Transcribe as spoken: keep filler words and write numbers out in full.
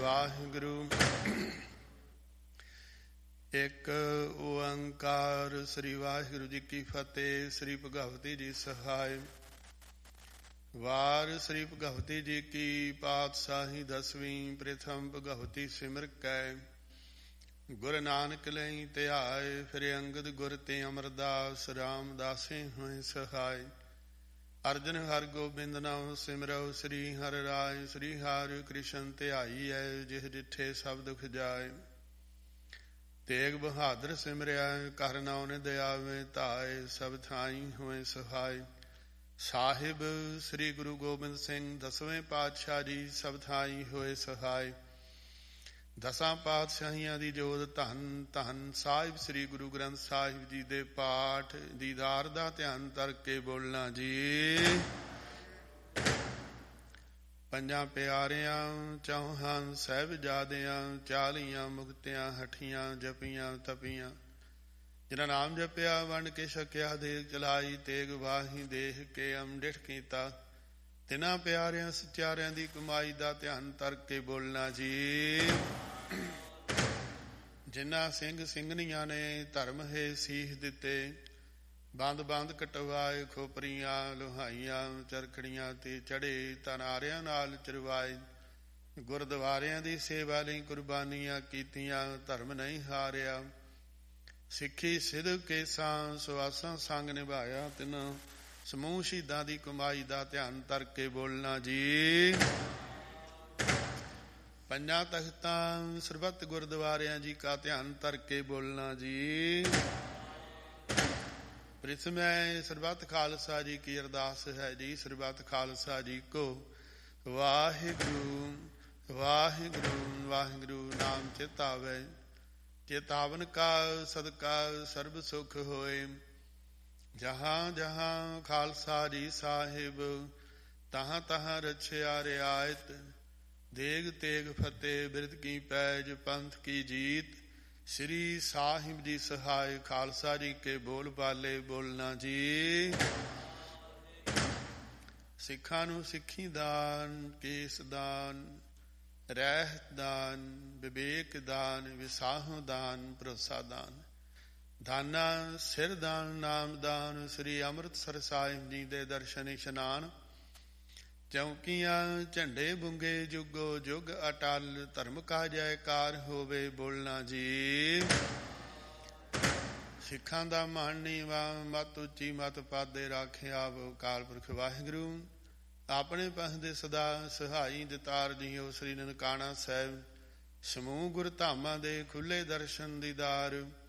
ਵਾਹਿਗੁਰੂ। ਇੱਕ ਓੰਕਾਰ। ਸ੍ਰੀ ਵਾਹਿਗੁਰੂ ਜੀ ਕੀ ਫਤਿਹ। ਸ੍ਰੀ ਭਗਵਤੀ ਜੀ ਸਹਾਇ। ਵਾਰ ਸ੍ਰੀ ਭਗਵਤੀ ਜੀ ਕੀ ਪਾਤਸ਼ਾਹੀ ਦਸਵੀਂ। ਪ੍ਰਥਮ ਭਗਵਤੀ ਸਿਮਰ ਕੈ ਗੁਰ ਨਾਨਕ ਲਈ ਧਿਆਏ। ਫਿਰ ਅੰਗਦ ਗੁਰ ਤੇ ਅਮਰਦਾਸ ਰਾਮਦਾਸੇ ਹੋਏ ਸਹਾਇ। ਅਰਜਨ ਹਰ ਗੋਬਿੰਦ ਨਾਮ ਸਿਮਰਉ। ਸ੍ਰੀ ਹਰਿ ਰਾਇ ਸ੍ਰੀ ਹਰਿ ਕ੍ਰਿਸ਼ਨ ਧਿਆਈਐ। ਜਿਹ ਡਿਠੇ ਸਭ ਦੁਖ ਜਾਏ। ਤੇਗ ਬਹਾਦਰ ਸਿਮਰਿਆ ਕਰ ਨਾਉ ਨਿਧ ਆਵੇ ਧਾਇ। ਸਭ ਥਾਈ ਹੋਏ ਸਹਾਇ। ਸਾਹਿਬ ਸ੍ਰੀ ਗੁਰੂ ਗੋਬਿੰਦ ਸਿੰਘ ਦਸਵੇਂ ਪਾਤਸ਼ਾਹ ਜੀ ਸਭ ਥਾਈ ਹੋਏ ਸਹਾਇ। ਦਸਾਂ ਪਾਤਸ਼ਾਹੀਆਂ ਦੀ ਜੋਤ ਧੰਨ ਧੰਨ ਸਾਹਿਬ ਸ੍ਰੀ ਗੁਰੂ ਗ੍ਰੰਥ ਸਾਹਿਬ ਜੀ ਦੇ ਪਾਠ ਦੀਦਾਰ ਦਾ ਧਿਆਨ ਧਰ ਕੇ ਬੋਲਣਾ ਜੀ। ਪੰਜਾਂ ਪਿਆਰਿਆਂ ਚੌਹਾਂ ਸਾਹਿਬਜ਼ਾਦਿਆਂ ਚਾਲੀਆਂ ਮੁਕਤਿਆਂ ਹਠੀਆਂ ਜਪੀਆਂ ਤਪੀਆਂ। ਜਿਨ੍ਹਾਂ ਨਾਮ ਜਪਿਆ ਵੰਡ ਕੇ ਛਕਿਆ ਦੇਗ ਚਲਾਈ। ਤੇਗ ਵਾਹੀ ਦੇਖ ਕੇ ਅੰਮ੍ਰਿਤ ਕੀਤਾ। ਤਿੰਨਾਂ ਪਿਆਰਿਆਂ ਸਚਿਆਰਿਆਂ ਦੀ ਕਮਾਈ ਦਾ ਧਿਆਨ ਧਰ ਕੇ ਬੋਲਣਾ ਜੀ। ਜਿਨ੍ਹਾਂ ਸਿੰਘ ਸਿੰਘਣੀਆਂ ਨੇ ਧਰਮ ਹੈ ਸੀਸ ਦਿੱਤੇ। ਬੰਦ ਬੰਦ ਕਟਵਾਏ ਖੋਪਰੀਆਂ ਲੋਹਾਈਆਂ ਚਰਖੜੀਆਂ ਤੇ ਚੜੇ ਤਨਾਰਿਆਂ ਨਾਲ ਚਰਵਾਏ। ਗੁਰਦੁਆਰਿਆਂ ਦੀ ਸੇਵਾ ਲਈ ਕੁਰਬਾਨੀਆਂ ਕੀਤੀਆਂ। ਧਰਮ ਨਹੀਂ ਹਾਰਿਆ। ਸਿੱਖੀ ਸਿੱਧ ਕੇਸਾਂ ਸੁਆਸਾਂ ਸੰਗ ਨਿਭਾਇਆ। ਤਿੰਨਾਂ ਸਮੂਹ ਸ਼ਹੀਦਾਂ ਦੀ ਕਮਾਈ ਦਾ ਧਿਆਨ ਧਰ ਕੇ ਬੋਲਣਾ ਜੀ। ਪੰਜਾਂ ਤਖਤਾਂ ਸਰਬੱਤ ਗੁਰਦੁਆਰਿਆਂ ਜੀ ਕਾ ਧਿਆਨ ਧਰ ਕੇ ਬੋਲਣਾ ਜੀ। ਪ੍ਰਿਥਮੈ ਸਰਬੱਤ ਖਾਲਸਾ ਜੀ ਕੀ ਅਰਦਾਸ ਹੈ ਜੀ। ਸਰਬੱਤ ਖਾਲਸਾ ਜੀ ਕੋ ਵਾਹਿਗੁਰੂ ਵਾਹਿਗੁਰੂ ਵਾਹਿਗੁਰੂ ਨਾਮ ਚਿਤਾਵੇ। ਚੇਤਾਵਨ ਕਾ ਸਦਕਾ ਸਰਬ ਸੁਖ ਹੋਏ। ਜਹਾਂ ਜਹਾਂ ਖਾਲਸਾ ਜੀ ਸਾਹਿਬ ਤਹਾਂ ਤਹਾਂ ਰਛਿਆ ਰਿਆਇਤ। ਦੇਗ ਤੇਗ ਫਤਿਹ ਬਿਰਧ ਕੀ ਪੈਜ ਪੰਥ ਕੀ ਜੀਤ। ਸ੍ਰੀ ਸਾਹਿਬ ਜੀ ਸਹਾਇ ਖਾਲਸਾ ਜੀ ਕੇ ਬੋਲ ਬਾਲੇ ਬੋਲਣਾ ਜੀ। ਸਿੱਖਾਂ ਨੂੰ ਸਿੱਖੀ ਦਾਨ ਕੇਸ ਦਾਨ ਰਹਿਤ ਦਾਨ ਵਿਵੇਕ ਦਾਨ ਵਿਸਾਹੋ ਦਾਨ ਭਰੋਸਾ ਦਾਨ। ਦਾਨਾ ਸਿਰ ਦਾਨ ਨਾਮ ਦਾਨ। ਸ੍ਰੀ ਅੰਮ੍ਰਿਤਸਰ ਸਾਹਿਬ ਜੀ ਦੇ ਦਰਸ਼ਨ ਇਸ਼ਨਾਨ। ਚੌਕੀਆਂ ਝੰਡੇ ਬੁੰਗੇ ਜੁਗੋ ਜੁਗ ਅਟਲ। ਧਰਮ ਕਾ ਜੈਕਾਰ ਹੋਵੇ ਬੋਲਣਾ ਜੀ। ਸਿੱਖਾਂ ਦਾ ਮਾਣ ਨੀਵਾ ਮਤ ਉੱਚੀ ਮਤ ਪਾਦੇ ਰਾਖਿਆ ਵੋ ਅਕਾਲ ਪੁਰਖ ਵਾਹਿਗੁਰੂ। ਆਪਣੇ ਪੰਥ ਦੇ ਸਦਾ ਸਹਾਈ ਦਿਤਾਰ ਜੀਓ। ਸ੍ਰੀ ਨਨਕਾਣਾ ਸਾਹਿਬ ਸਮੂਹ ਗੁਰ ਧਾਮਾਂ ਦੇ ਖੁੱਲੇ ਦਰਸ਼ਨ ਦੀਦਾਰ।